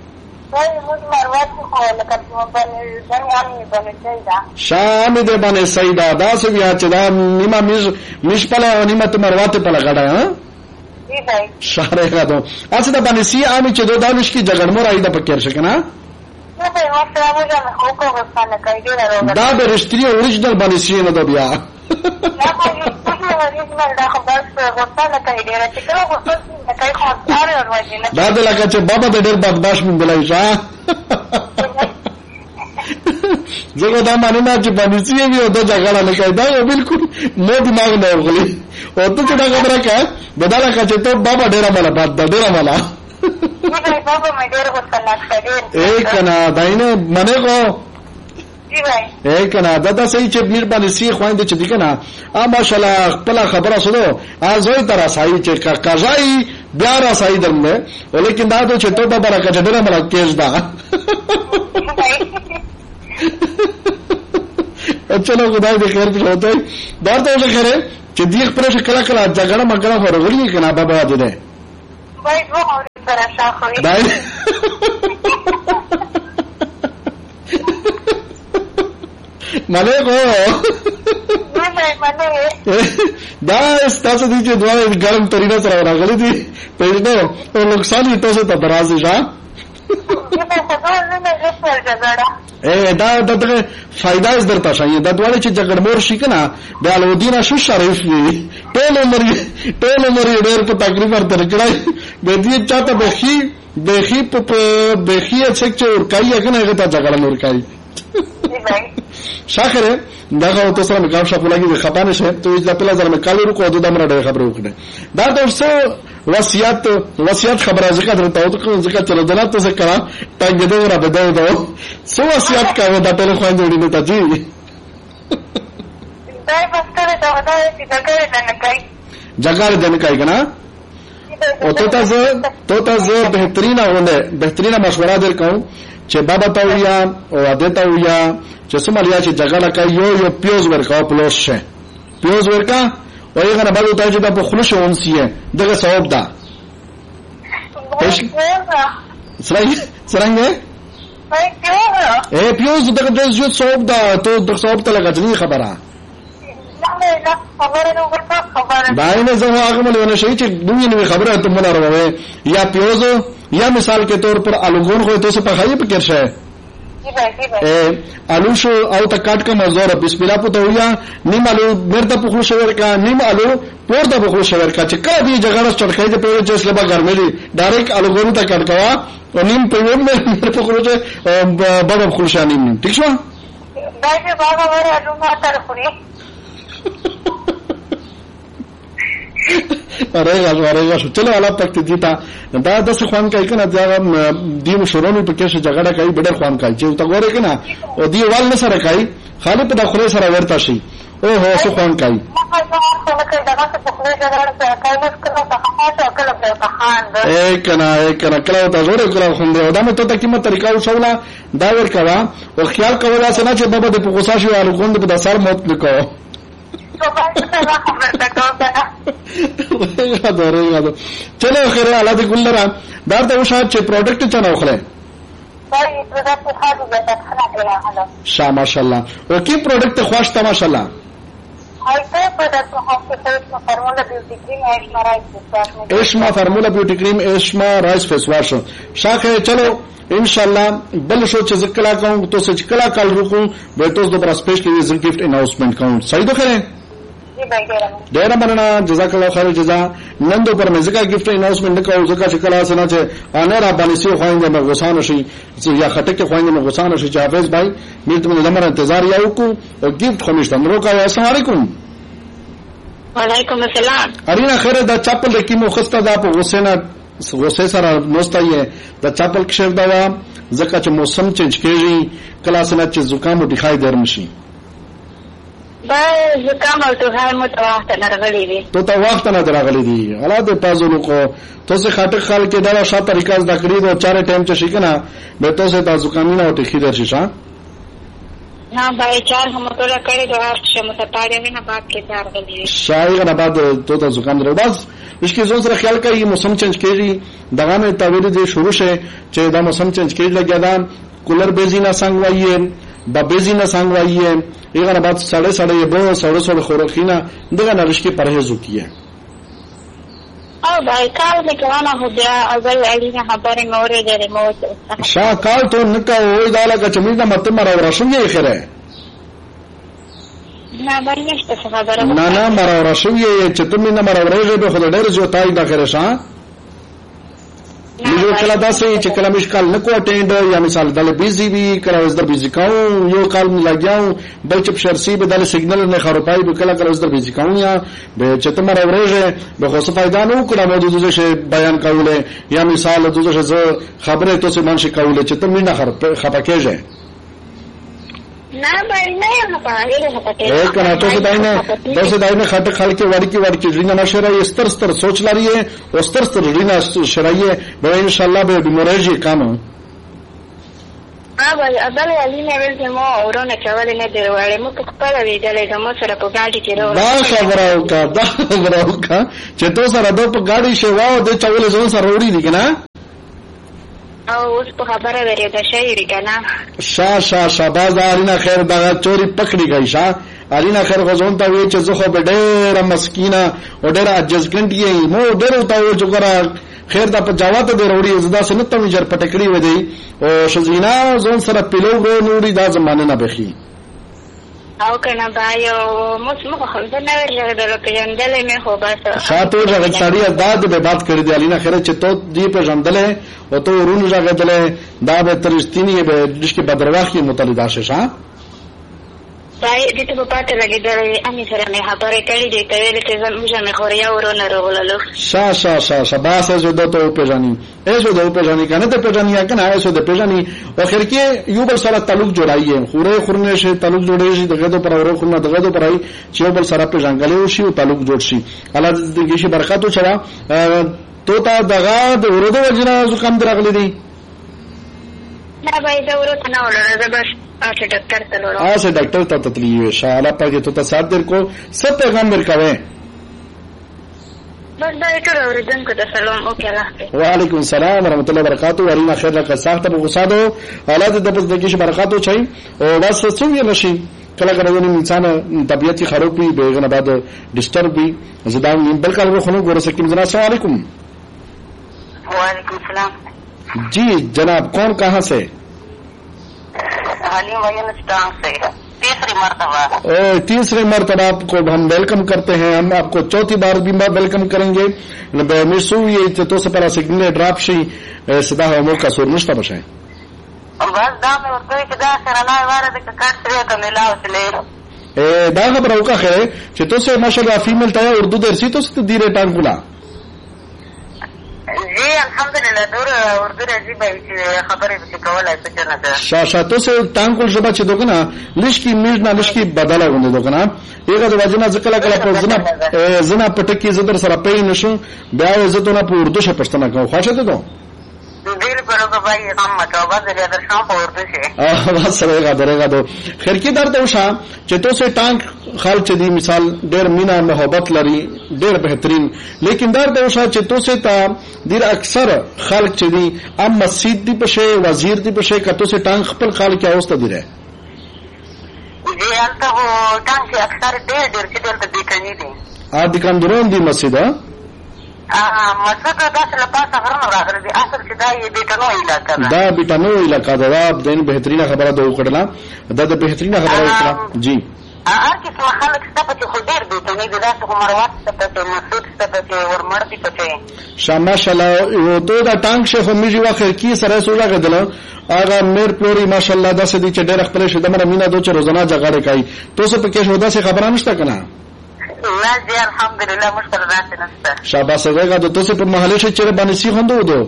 Speaker 1: शाम दे बने सईदा दा से भी चदा निमा मिश मिश पला निमा तुम्हारे पला गड़ा है
Speaker 2: जी भाई
Speaker 1: शारे का तो अच्छा तो बनसी आमी चदो दानिश की जगह मोर आई दा पक्कर शकना दा बे रिश्ती ओरिजिनल बनसी न दो बिया دا د لکه چې بابا د ډېر بدمعاش مونږ بلای شه زه دا معنی نه چې باندې سی وي او د جګړه نه کوي دا یو بالکل مو دماغ نه وغلی او ته چې دا خبره کوي دا لکه چې ته بابا ډېر مالا باد ډېر مالا
Speaker 2: بابا مې ډېر غوسه لاګ
Speaker 1: اے کنه داینه منه کو
Speaker 2: जी भाई
Speaker 1: एक ना दादा सही चे मीर बानी सी خويند چې دي کنه ا ماشاءالله خپل خبره سنو ا زوی تر سای چې کاځای بیا را صحیح درم ده ولیکن دا ته چې ته به برکه ډېر مله کېږ دا چلو خدای دې خیر پېښ وته دا ته څه خیره چې دیخ پر څه کلا کلا جګړه مګړه ورغلی کنه بابا دې ده
Speaker 2: وای وو اورې پر شاخوي
Speaker 1: دا مله کو دا ستاسو دي چې دوه ګرم طریقه سره راغلي دي په دې نو نقصان یې تاسو ته درازي ښه اے دا دغه فائدہ از درته شي دا ډول چې جګړمور شي کنه د الودینا شو شریف وي ټول عمر ټول عمر ډېر په تقریبا تر کړای به دې چاته بخي بخي په بخي چې ورکای کنه هغه ته جګړمور کوي شاخره داغه تاسو سره مقام شپ لګي خپانه شه ته چې په لازم کالو رو کو د دمر ډېر خبرو وکړه دا تاسو وصیت وصیت خبره ذکر درته او ذکر تر دلات څه کړه تاګه دې را بده دا سو وصیت کاوه دا ټول خوان جوړی نه تاجي
Speaker 2: دا پستره دا ودا چې دغه نه کوي
Speaker 1: جګړه دنه کوي کنه او ته تاسو ته تاسو بهترینه ونه بهترینه مشوره درکاو چې بابا تاویا او اده تاویا چې سمالیا چې جګړه کوي یو یو پیوز ورکاو پلوش شه پیوز ورکا او یې غره بده ته چې د خلوش اونسیه دغه ثواب ده څنګه څنګه اے پیوز دغه د یو ثواب ده ته د ثواب ته لګځنی خبره باندې زه هغه ملونه شي چې دوی نوې خبره ته مونږ راوړې یا پیوز یا مثال کے طور پر الوګون خو ته څه په خایې پکې شه اے الو شو او تا کاټ کا مزور بسم الله پته ویا نیم الو مرته پخلو شور کا نیم الو پورته پخلو شور کا چې کله دې جګړه چټکای ته په چې سلبا ګرمېږي ډایرک الوګون ته کاټ کوا او نیم په ون مې پخلو چې بابا پخلو شانې نیم ٹھیک شو
Speaker 2: دا چې بابا وره الو ما تر خوري
Speaker 1: ارے ارے چلو الله پک دیتا دا د څه خوان کوي کنه دا دیو شورونی په کې جګړه کوي ډېر خوان کوي چې تا ګوره کنه او دی وال نه سره کوي خالی په داخله سره ورته شي او هو څه خوان کوي اے کنه اے کنه کله تا زوره کله خوند دا مته ته کومه طریقه وسوله دا ور کوا او خیال کولا سره چې بابا د پوغوسا شو او غوند په دسر موت نکو چلو خیر الله دې ګل را دا ته وشات چې پروډکټ چا نه وخله شا ماشاءالله او کی پروډکټ خوښ تا ماشاءالله اشما فارمولا بیوټی کریم اشما رایس فیس واش شاکه چلو انشاءالله بل شو چې ذکر کوم تو چې کلا کال روکو به تاسو د پر سپیشلی ز گیفت اناؤنسمنت کوم صحیح ده خره ډیر مننه جزاک الله خیر جزا نن دو پر مزګه گیفت اناؤنسمنت کوم ځکه چې کلا سنا چې انر باندې سی خوانده مې غوسانه شي یا خټکه خوانده مې غوسانه شي چې حافظ بھائی مې ته زمره انتظار یاو کو او گیفت خمیشته مرو کا السلام علیکم
Speaker 2: وعلیکم السلام
Speaker 1: ارینا خیر دا چاپل کی مخسته دا په غوسنه غوسه سره نوستایه دا چاپل کښر دا ځکه چې موسم چینج کیږي کلا سنا چې زکام او ډخای درم شي
Speaker 2: با زکام او ټوخی مو ته وخت نه راغلی دي
Speaker 1: ته ته وخت نه راغلی دي الله دې پازونو کو تاسو خاطر خال کې دا شاته طریقې زده کړې دو چاره ټایم چې شي کنه به تاسو ته زکامینه او ټخی درشي ښا
Speaker 2: हाँ भाई चार हम तो करे जो आप शमता तारे में ना बात के चार गली
Speaker 1: शायद ना बात तो तो जुकाम दर बस इसके जोन से ख्याल का ये मौसम चेंज केरी दगा में तावीर दे शुरू से चे दा मौसम चेंज केरी लग गया दा कूलर बेजी ना सांगवाइए बबेजी ना सांगवाइए एक ना बात साढ़े साढ़े ये बो साढ़े साढ़े खोरखीना दगा ना रिश्ते परहेज होती है
Speaker 2: और भाई काल में कहना हो गया अगर अली ने खबर मोरे दे रिमोट
Speaker 1: शाह काल तो नका ओई दाला का चमीना मत मारा रशुम ये खरे
Speaker 2: ना बनिश तो खबर
Speaker 1: ना ना मारा रशुम ये चतुमीना मारा रेजे पे खुद डेर जो ताई दा खरे शाह मुझे कला दासे چې کله مشکل نکو اٹینډ یا مثال دله بیزی وی کله از در بیزی کاو یو کال می لګیاو بل چې شرسی به دله سیګنل نه خروپای به کله کله از در بیزی کاو یا به چې تمره ورېږي به خو څه فائدہ نه وکړه مو د دوزه شی بیان کوله یا مثال دوزه ز خبره تو څه منشي کوله چې تم نه خر خپکهږي
Speaker 4: نه باندې نه پاره نه پته
Speaker 1: اے کنا تو سے دای نه تو سے دای نه خټ خل کې ورکی ورکی رینا نشره ستر ستر سوچ لري او ستر ستر رینا شرایه به ان شاء الله به بیمورجی کام
Speaker 4: بابا ابل علی نه ول چې مو ورونه چول نه دی وړې مو په خپل ویډلې د مو سره په ګاډي کې راو
Speaker 1: دا خبره وکا دا خبره وکا چې تو سره د په ګاډي شواو د چول زون سره وړي دي کنه
Speaker 4: او اوس په خبره ورې د شهري کنه
Speaker 1: شا شا شاباز الینا خیر دا چوری پکړی گئی شا الینا خیر غزون ته وی چې زخه به ډېر مسکینه او ډېر عجزګنډي مو ډېر ته و چې ګره خیر دا په جواب ته وروړي زدا سنت ته جر پټکړی و دی او شزینا زون سره پیلو ورو نوري دا زمانه نه بخي
Speaker 4: او کنه بایو مو څه خو نه ورغله د پیژندلې مې خو بس
Speaker 1: شاتو ځای سړی ازداد به بات کړی دی الینا خیر چې تو دی پیژندلې او تو ورونو ځای دلې دا به ترستینی به د کې بدرواخي متعلقه شې
Speaker 4: پای دې ته په پاتې لګیدل امي سره مې خبرې کړې دي ته ویل چې زموږه مې خوریا ورونه راغللو
Speaker 1: شا شا شا شاباس جو ته په ځاني ایسو د په ځاني کنه ته په ځاني کنه ایسو د په ځاني او خیر کې یو بل سره تعلق جوړایي خوره خورنه شي تعلق جوړې شي دغه ته پر اورو خورنه دغه ته پرای چې یو بل سره په ځانګلې شي او تعلق جوړ شي الله دې شي برکاتو چلا تو تا دغه د ورودو وجنه زکم درغلي دي
Speaker 4: نه بای دا ورته نه ولر بس اچھا ڈاکٹر تلو
Speaker 1: ہاں سے ڈاکٹر تا تطلیع شاءاللہ پر کہ تو تا ساتھ دیر کو سب پیغام برکاوے
Speaker 4: بس دا ایٹو اوریدن کو دا سلام اوکے اللہ
Speaker 1: وعلیکم السلام ورحمۃ اللہ وبرکاتہ ورینا خیر لك ساخت ابو غصادو اولاد د بس دګیش برکاتو چي او بس څنګه نشي کله کله ونی انسان طبيعتي خراب وي به غنه بعد ډیسټرب وي زدان بل کله خو نو ګور سکیم جناب السلام علیکم
Speaker 2: وعلیکم السلام
Speaker 1: جی جناب کون کہاں سے
Speaker 2: حلیم وینسٹان سے تیسری مرتبہ
Speaker 1: تیسری مرتبہ آپ کو ہم ویلکم کرتے ہیں ہم آپ کو چوتھی بار بھی ویلکم کریں گے مرسو یہ تو سے پرا سگنل ڈراپ شي صدا هو کا سور نشته بشای
Speaker 2: بس دا مې ورته چې دا سره لا واره د کټ سره ته ملاو سره
Speaker 1: اے دا خبر او کا خیر چې تو سے ماشاءالله فیمیل ته اردو درسي تو ست دیره ټانګولا
Speaker 2: جی الحمدلله دور اردو راځي به چې خبرې به کولای څه کنه ده
Speaker 1: شاشاتو سے ټانګول جبا چې دوګنا لشکی میز نه لشکی بدله غوند دوګنا یګه د واجبنا ځکه کله په زنا زنا پټکی زدر سره پې نشو بیا عزت نه په اردو شه پښتنه کو خوښه ده دو
Speaker 2: دل پر کو بھائی ہم متوبہ دے در شام په اردو شه
Speaker 1: اه بس سره درېګا دو خیر کې درته وشا چې تو سے ټانګ خال چې دی مثال ډېر مینا محبت لري ډېر بهترین لیکن درته وشا چې تو سے تا ډېر اکثر خلق چې دی ام مسجد دی پشه وزیر دی پشه کته سے ټانګ خپل خال کې اوسته دی رہے
Speaker 2: جی انته هو ټانګ چې اکثر ډېر ډېر چې دلته دی کني دي
Speaker 1: ا دي کندرون دی مسجد
Speaker 2: ا مسجد داس لپاسه غرنه راغلي دي اصل چې دا یې بیٹنو علاقہ ده
Speaker 1: دا بیٹنو علاقہ ده دا دین بهترینه خبره ده وکړه دا د بهترینه خبره وکړه جی
Speaker 2: هر کس خلک ستاسو چې خو ډېر بیٹنی دي دا څه مروات ستاسو مسعود ستاسو ورمړ دي پته
Speaker 1: شاماشالله یو ته دا ټانګ شیخ میږي واخر کی سره سوجا غدل اغه میر پلوري ماشاءالله دا سدي چې ډېر خپل شه دمره مینا دوه روزانه جګړه کوي تو څه پکې شو دا څه خبره نشته کنه
Speaker 2: لا جی الحمدلله مشکل راته نشته
Speaker 1: شاباس زګه د توسه په محله شي چې باندې سي خوندو دو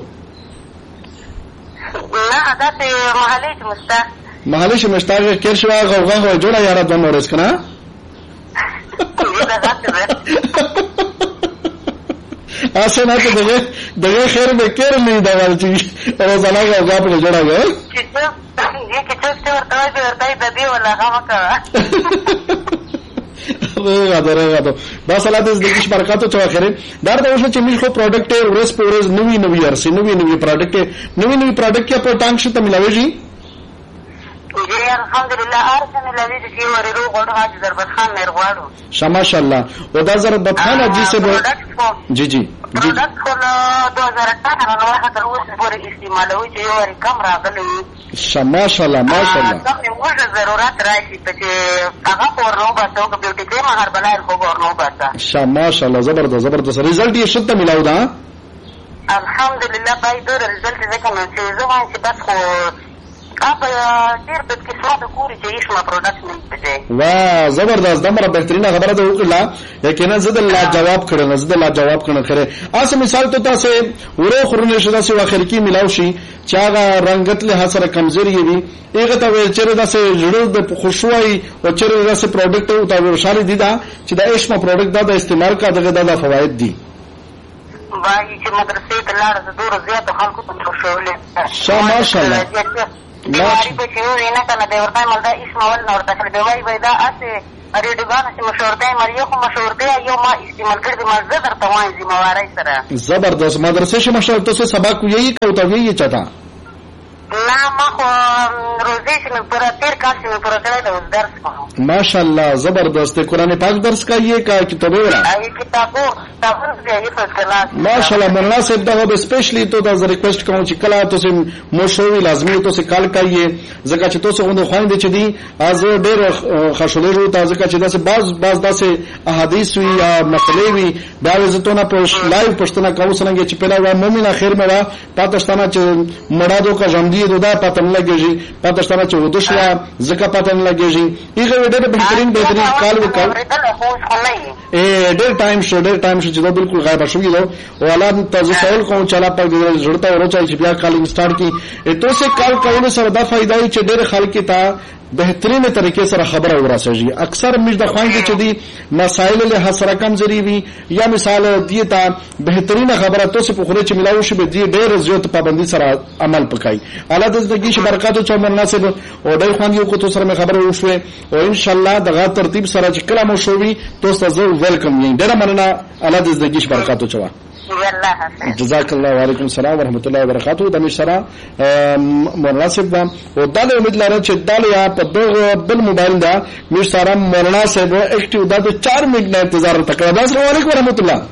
Speaker 2: نه دا ته محله چې مستا
Speaker 1: محله شي مشتاق کیر شو غوغا غو جوړه یاره د نورس کنه اسه نه ته دغه دغه خیر به کیر نه دا ورچی روزانه غوغا په جوړه غو
Speaker 2: چې څه چې څه ورته ورته د دې ولا هغه کا
Speaker 1: راځه راځه دا سلام دې د کیش برکاتو چا خره دا د اوسه چې موږ خو پروډکټ ورس په ورس نوې نوې ارسي نوې نوې پروډکټ نوې نوې پروډکټ کې په ټانګ شته ملاوي جی
Speaker 2: جی الحمدلله ارسن الذي في ورلو غړو حاج ضربت خان مرغواړو
Speaker 1: شماشالله او دا ضربت خان جی سے جی جی
Speaker 2: پروډکټ کو دو هزار اٹھارہ نو هغه تر اوسه پورې استعمالوي چې یو ور کم راغلی
Speaker 1: شماشالله ماشالله
Speaker 2: دا موږ ضرورت راځي چې هغه ورنو باسو کو بیوټی کریم هر بلای خو ورنو باسا
Speaker 1: شماشالله زبردست زبردست رزلټ یې شته ملاو دا
Speaker 2: الحمدلله پای دور رزلټ ځکه نو چې زه وایم چې بس خو آپ ډېر بد قسمته ګوري چې ایشما پروډکټ نه پېژې.
Speaker 1: واه زبردست دمره بهترینه خبره ده وکړه. یقینا زه د لا جواب کړم زه د لا جواب کړم خره اسه مثال ته تاسو ورو خورونه شدا سي واخر کې ملاو شي چې هغه رنگت له سره کمزوري وي هغه ته ویل چې دا سه جوړ د خوشوي او چې دا سه پروډکټ او تا ورشالي دي دا چې دا ایشما پروډکټ دا د استعمال کا دغه د فواید دي.
Speaker 2: وایي چې مدرسې ته لاړ د دور زیات خلکو ته خوشولې
Speaker 1: ماشاءالله
Speaker 2: بیماری به چې وي نه کنه د ورته مل دا ایشما ول نور داخله به وایي به دا اسه ریډیوګان چې مشهور دی مریو خو مشهور دی یو ما استعمال کړی ما زه درته وایم ذمہواری سره.
Speaker 1: زبردست مدرسې شه مشهور تاسو سبق یې کوته وی چتا
Speaker 2: نه ما خو روزي چې مې پورا تیر کال چې مې پورا کړی دا درس کوم.
Speaker 1: ماشاءالله زبردست قرآن پاک درس کایے کا کتابیں
Speaker 2: ای کتابو تاسو یې په کلاس
Speaker 1: ماشاءالله مولانا صاحب دا به سپیشلی تو دا ریکویسٹ کوم چې کلا تاسو مشوي لازمي تاسو کال کایے ځکه چې تاسو غوښنه خويندې چې دي از ډېر خوشاله رو تاسو چې دا باز باز داسې احادیث وی یا مقالې وی دا زتونه په لایو پښتنه کوم څنګه چې په لا مومنه خیر مړه پاکستان چې مړادو کا جمدی دا پاتن لګیږي پاکستان چې ودشلا زکه پاتن لګیږي ایغه ډېر بهترین بهترین کال وکړ اے ډېر ټایم شو ډېر ټایم شو چې دا بالکل غایب شوی دی او الله تاسو سوال کوم چې الله پاک دې جوړتا ورچا چې بیا کال سٹارټ کی اته سه کال کول سره دا فائدہ وي چې ډېر خلک ته بهترین طریقې سره خبره ورسېږي. اکثر موږ د خوانګ چې دي مسائل له حسره کمزوري وي یا مثال دی ته بهترین خبره تاسو په خوره چې ملاوي شي به دي ډېر زیات پابندي سره عمل وکړي. الله دې زندگی شي برکات او مناسب او ډېر خوانګ یو کو تاسو سره خبره وشوي او ان شاء الله دغه ترتیب سره چې کلام شوي تاسو ته ویلکم یم. ډېر مننه الله دې زندگی شي برکات او چوا. جزاک الله وعلیکم السلام ورحمۃ اللہ وبرکاتہ. د مشرا مناسب دا او د امید لرم چې د یا په دغه بل موبایل دا مشرا مولانا صاحب اکټیو دا د چار منټ نه انتظار وکړه. السلام علیکم ورحمۃ اللہ.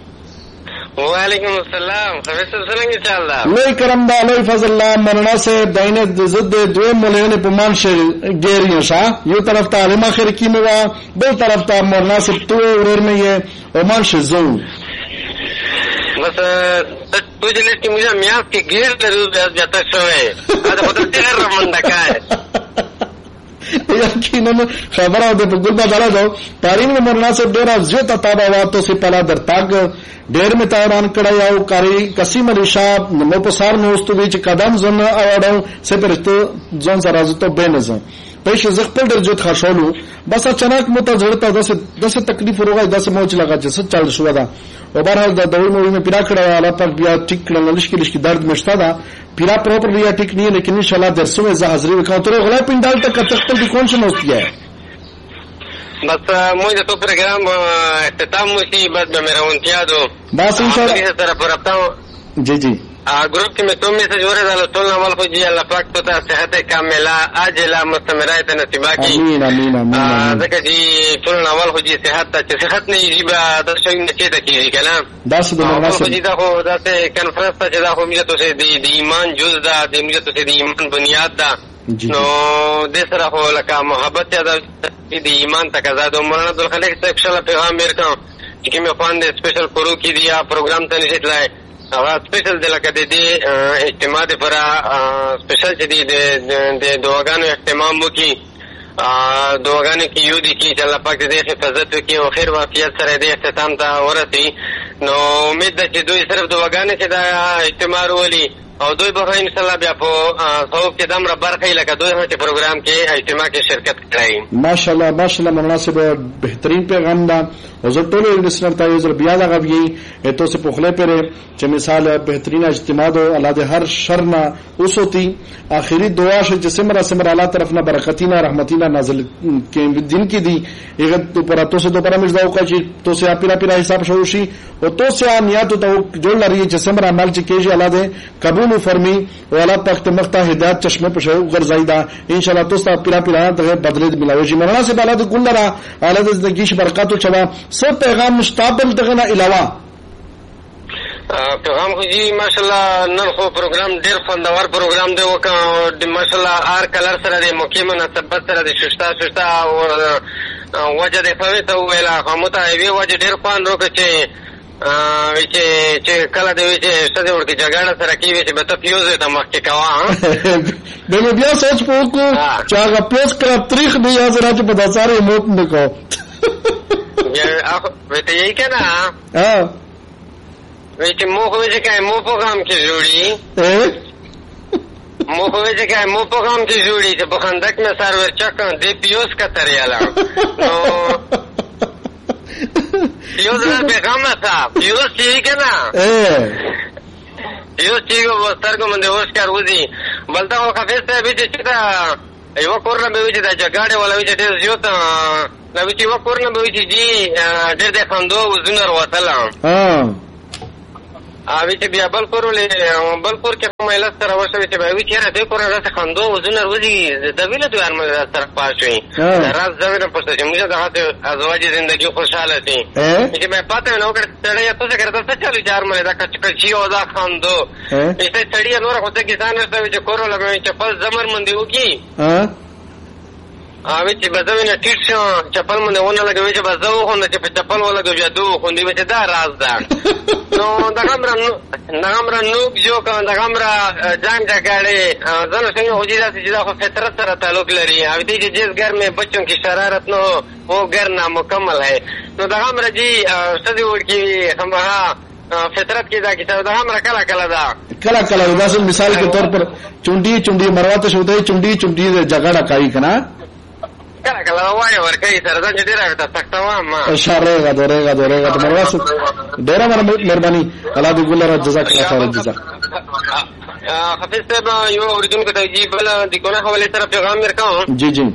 Speaker 5: وعلیکم السلام. خبر څنګه ان شاء الله
Speaker 1: لوی کرم دا لوی فضل الله مولانا صاحب دینه د زد دوه مولانا په مان شي ګیریو شا یو طرف ته علما خیر کیمه بل طرف ته مولانا صاحب تو ورر مې او مان شي زو
Speaker 5: بس تو جلس کی مجھے میاس کے گھیر ضرور جاتا شوئے آدھا خود تیر رمندہ کا ہے
Speaker 1: یقینا خبره ده په ګل بازار ده تارین مولانا صاحب ډیر زیات تابعاتو سي پلا در تاګ ډیر می تایران کړه یو کاری قسم رشاب نو په سار نو استو وی چې قدم زن اورو سه پرته ځون سره زته بینځه پېښه زغ په ډېر جوړ خاصولو بس اچانک مته ضرورت داسه داسه تکلیف وروغای داسه موج لگا چې څه چل شو دا او بهرحال دا دور مو مې پیرا کړه الله پاک بیا ټیک کړل لشکې لشکې درد مشتا دا پیرا پروپر بیا ټیک نه لیکن ان شاء الله درسو میں حاضری وکاو تر غلا پندال تک تختل دي کون څه نوستي ہے
Speaker 5: بس مجھے تو پروگرام اختتام ہوئی بس میں میرا انتیا دو
Speaker 1: بس ان شاء اللہ
Speaker 5: طرف رابطہ
Speaker 1: جی جی
Speaker 5: گروپ کی میں تم میں سے جوڑے ڈالو تولنا عمل کو جی اللہ پاک پتا صحت کاملہ عاجلہ مستمرہ نصیبہ کی
Speaker 1: امین امین امین
Speaker 5: ذکر جی تولنا عمل کو جی صحت تا صحت نہیں جی با درشوی نچیتا کی کنا
Speaker 1: داس دو
Speaker 5: مناسب جی دا خو دا سے کنفرنس تا جدا خو مجھے تو سے دی دی ایمان جز دا دی مجھے تو سے دی ایمان بنیاد دا نو دے سرا خو لکا محبت یا دا دی ایمان تک ازاد و مولانا عبدالخالق صاحب شاءاللہ پیغام میرکا چکی میں خوان دے اسپیشل کرو کی دیا پروگرام تا نشت لائے اسپیشل د لکه د دې اجتماع لپاره اسپیشل چې د دعاګانو اهتمام وکړي دعاګانو کې یو دي چې الله پاک دې حفاظت وکړي او خیر وافیت سره دې اختتام ته ورسي. نو امید ده چې دوی صرف دعاګانې چې دا اجتماع ولي او دوی به ان شاء الله بیا په ثواب کې دمره برخه لکه دوی هم چې پروګرام کې اجتماع کې شرکت کړي.
Speaker 1: ماشاءالله ماشاءالله مناسب بهترین پیغام دا او زه ټول لسنر ته یو بیا دا غوي اته سه په خله پره چې مثال بهترین اجتماع دو الله دې هر شر نه اوسوتی اخري دعا شي چې سمره سمره الله طرف نه برکتینا رحمتینا نازل کې دین کې دي هغه ته پر تاسو ته پر مش دا او چې تاسو اپیرا پیرا حساب شو شي او تاسو نیت ته جوړ لري چې سمره عمل چې کېږي الله دې قبول فرمی او الله پاک ته مخته هدایت چشمه په شو غرزایدا ان شاء الله تاسو پیرا پیرا ته بدلې ملاوي مولانا سے بالا د ګلرا الله دې زندگی ش برکات او چوا سب پیغام مستقبل دغه نه علاوه
Speaker 5: پیغام خو جی ماشاءالله نن خو پروګرام ډیر خوندور پروګرام دی وکړه ماشاءالله هر کلر سره د موقع مناسبت سره د ششتا ششتا او وجه د فوي ته ویلا همته وی وجه ډیر خوان وکړي چې چې چې کله دی چې څه ورته جګړه سره کیږي چې به ته پیوز ته مخکې کوه
Speaker 1: به بیا سوچ پوکو چې هغه پیوز کړه تاریخ دی یا زرا چې په داساره موت نه کو
Speaker 5: یا وته یې کنه
Speaker 1: ها
Speaker 5: وای چې مو خو چې کای مو پروګرام کې جوړي مو خو چې کای مو پروګرام کې جوړي چې په خندق مې سرور چک دی پیوز کا تریاله نو پیوز نه پیغام تا پیوز چې کنه پیوز چې وسترګو باندې وسکار وځي بلته خو خفيسته به چې دا یو کورنه به چې دا جګړه ولا چې ډېر زیات نو چې یو کورنه به چې دی ډېر د خندو وزنر وتلم
Speaker 1: ها
Speaker 5: اوی چې بیا بل کورولې بل کور کې کومه لاس سره وشوي چې به وی چیرې دې کور راځه خندو وزنر وځي د ویله دوه ارمل سره پاشوي راز زوینه پښته چې موږ د ازواج ژوندۍ خوشاله دي چې مې پاتې نو کړ تړې ته څه کړته څه چالو چار مې دا کچ کچي او دا خندو ایسه تړې نور خو ته کسان سره چې کورول مې چپل زمر مندي وکي ها اوی چې بزوینه ټیټ شو چپل مونږ ونه لګوي چې بزو خو نه چې په چپل ولګو جادو خو دې چې دا راز ده نو دا کمره نو کمره نو جو کا دا کمره جنگ جګړه زنه څنګه هوجي دا چې دا خو فطرت سره تعلق لري او دې چې جس گھر میں بچوں کی شرارت نو وہ گھر نامکمل ہے نو دا کمره جی سدي ورکی همها فطرت کې دا کیسه دا کمره کلا کلا دا
Speaker 1: کلا کلا دا مثال کے طور پر چونډي چونډي مرواته شوته چونډي چونډي جګړه کوي کنه
Speaker 5: کله کله وایي ورکې سره دا چې ډیره ته تختوا ما
Speaker 1: اشاره غا دورېغا دورېغا ته مرواس ډیره مهرباني الله دې ګل را جزاک الله خیر جزاک
Speaker 5: حافظ صاحب یو اوریدونکو ته جی بل د ګونه حواله سره پیغام ورکاو
Speaker 1: جی جی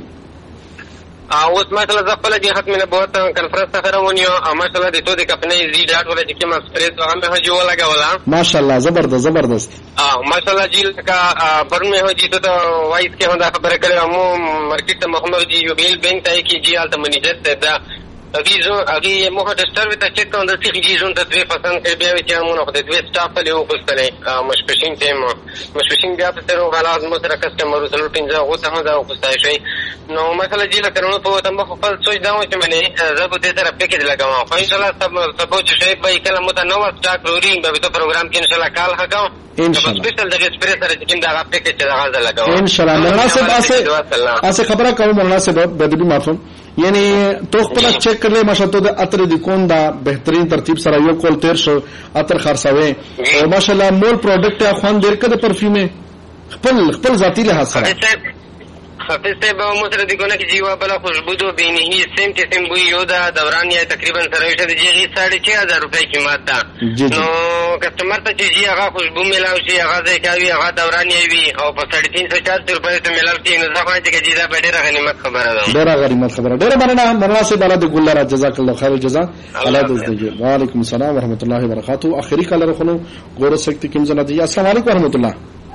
Speaker 5: اوس مثلا زفل دي ختم نبوت کنفرنس ته راونیو مثلا د تو د خپل زی ډاټ ولا چې کوم سپریس هغه هجو ولا غولا
Speaker 1: ماشاءالله زبردست زبردست
Speaker 5: اه ماشاءالله جی کا پرمه هو جی ته وایس کې هدا خبره کړې مو مارکیټ محمد جی یو بیل بینک ته کې جی حالت منیجر ته دا اغیزو اغي مو هټستر وته چک کوم د سی جی زون ته دوی پسند کړي بیا چې مونږ خو د دوی سټاف له یو پستلې مشپشین تیم مشپشین بیا په تر غلاز مو سره کسٹمر سره پنځه او ته دا وکړای شي نو مثلا جی له کړنو په تم خپل سوچ دا و چې منه زه به دې سره پکې لګاوم خو ان شاء الله سب سبو چې شی به کله مو ته نو سٹاک روري به په پروګرام کې ان شاء الله کال هکاو
Speaker 1: ان شاء الله
Speaker 5: سپیشل د اسپریس سره چې دا پکې چې غاز لګاوم
Speaker 1: ان شاء الله مناسب اسه اسه خبره کوم مناسب بدبي معفو یعنی تو خپل چیک کړل ماشاءالله د اتر د کون دا بهترین ترتیب سره یو کول تیر شو اتر خرڅوي او ماشاءالله مول پروډکټ خوان ډیر کده پرفیوم خپل خپل ذاتی له سره
Speaker 5: حافظ صاحب مو سره د ګونه کې جیوا بل خوشبو دو بینه سیم چې سیم بو یو دا دوران یې تقریبا سره شته جی ساڑھے چھ ہزار روپے قیمت ده نو کسٹمر ته چې هغه خوشبو ملاو شي هغه ځای کوي هغه دوران یې وي او په ساڑھے تین سو چار سو روپے ته ملاو شي نو ځکه چې جیدا به ډیره غنیمت خبره ده
Speaker 1: ډیره غنیمت خبره ډیره مننه مناسب الله د ګل را جزاک الله خیر جزاء الله دې وعلیکم السلام ورحمت الله وبرکاته اخري کال رخنو ګور سکت کوم زنه دي السلام علیکم ورحمت الله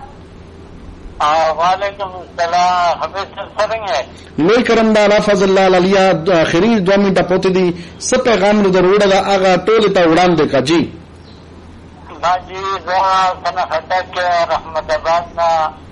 Speaker 3: وعلیکم السلام حافظ څنګه
Speaker 1: لوی کرم دا الله فضل الله علیا اخري دو منټه پوت دي څه پیغام نو دروړه دا هغه ټول ته وړاندې کا جی
Speaker 3: دا جی زه څنګه خټک رحمت آباد نا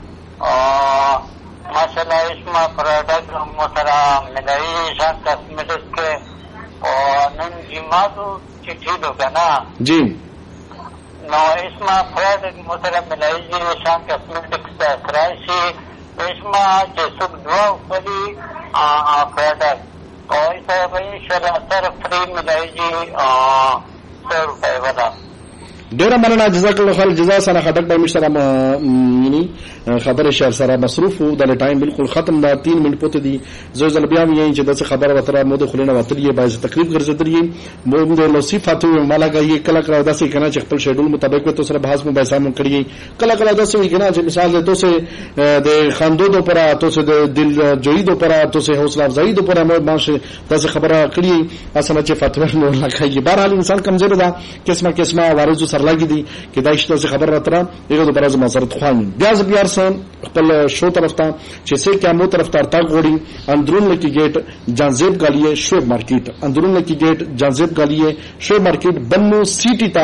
Speaker 3: ماشاءالله اسما پروډکټ مو سره ملایي شان کاسمیټکس کې او نن جمعو چې ټیډو کنه
Speaker 1: جی
Speaker 3: نو اسما پروډکټ مو سره ملایي شان کاسمیټکس کرایشي اسما چې سب دوا خپلي ا پروډکټ او ایسه به انشاءالله سره فری ملایي ا سر په ودا
Speaker 1: ډیره مننه جزاک الله خیر جزاء سره خټک به مشره یعنی خبر شهر سره مصروف وو د ټایم بالکل ختم دا تین منټ پته دي زو زل بیا یې چې دغه خبر وتره مو د خلینو وترې باز تقریب ګرځدري مو د نصیحت مالا غي کله کله داسې کنه چې خپل شیډول مطابق تو سره بحث مو بحث مو کړی کله کله داسې وي کنه چې مثال تو سه د خاندو دو پر تو سه د دل جوړې دو پر تو سه حوصله افزایی دو پر مو باندې داسې خبره کړی اصله چې فتوا نو لکه بهرحال انسان کمزور ده قسمه قسمه وارزو سره لګی دي کې دا شته خبر راتره یو د برازه مزرت خوان بیا ز بیا سن خپل شو طرف ته چې سه کې مو طرف ته تا غوړي اندرون لکی گیٹ جانزیب گالیه شوب مارکیټ اندرون لکی گیٹ جانزیب گالیه شوب مارکیټ بنو سیټی تا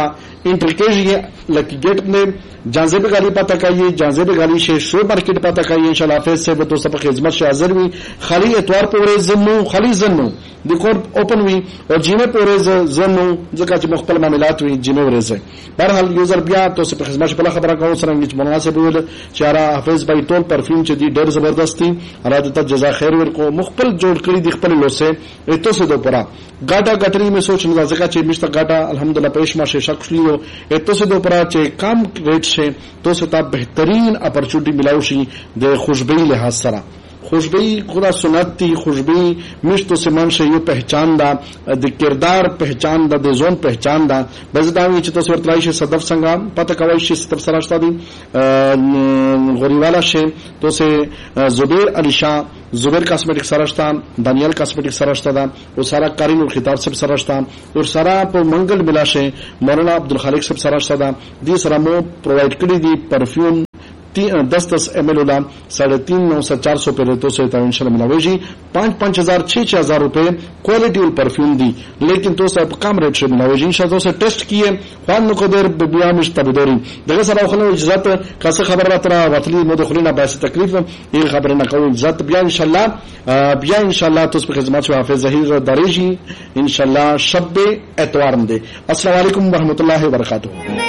Speaker 1: इंटरकेज ये लकी गेट में जांजेब गाली पता काइए जांजेब गाली से शो मार्केट पता काइए इंशाल्लाह हाफिज से तो सब खिदमत से हाजिर हुई खाली एतवार पूरे जन्नू खाली जन्नू देखो ओपन हुई और जिने पूरे जन्नू जगह च मुख्तलिफ मामलात हुई जिने वरे से बहरहाल यूजर बिया तो सब खिदमत पहला खबर का सरंग मुनासिब हुए चारा हाफिज भाई टोल परफ्यूम च दी डेर जबरदस्ती अरादत जजा खैर वर को मुख्तल जोड़ करी दिखपल लो से एतो से दो परा गाटा गटरी में सोच नजा जगह च मिस्टर गाटा अल्हम्दुलिल्लाह पेशमा से शख्स लियो एतो से दो परा च काम रेट से तो से ता बेहतरीन अपॉर्चुनिटी मिलाउशी दे खुशबई लिहाज सरा खुशबई खुदा सुनती खुशबई मिश्त से मन से यो पहचान दा द किरदार पहचान दा दे जोन पहचान दा बजदावी चितो सरतलाई से सदफ संगा पता कवाई से सदफ सरास्ता दी गोरीवाला से तो से जुबैर अली शाह जुबैर कॉस्मेटिक सरास्ता दानियल कॉस्मेटिक सरास्ता दा वो सारा कारीन और खिताब सब सरास्ता और सारा पर मंगल मिला से मौलाना अब्दुल खालिक सब सरास्ता दा दी सरामो प्रोवाइड करी दी परफ्यूम दस दस एम एल वाला साढ़े तीन नौ से चार सौ पे तो से इंशाल्लाह मिलावेगी पांच पांच हजार छह छह हजार रुपए क्वालिटी वाली परफ्यूम दी लेकिन तो से कम रेट से मिलावेगी इंशाल्लाह से टेस्ट किए खान नकोदर बिया मिश तबदोरी जगह सरा खलो इज्जत कैसे खबर रहा वतली मदखलिना बास तकलीफ ये खबर ना कहो इज्जत बिया इंशाल्लाह बिया इंशाल्लाह तो उस पे खिदमत से हाफिज जहीर दरेजी इंशाल्लाह शब एतवार दे अस्सलाम वालेकुम व रहमतुल्लाहि व बरकातहू।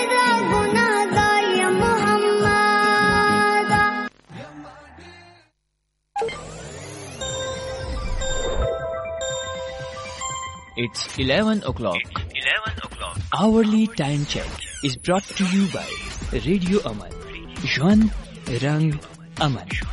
Speaker 6: It's eleven o'clock. It's eleven o'clock. Hourly time check is brought to you by Radio Aman. Juan Rang Aman.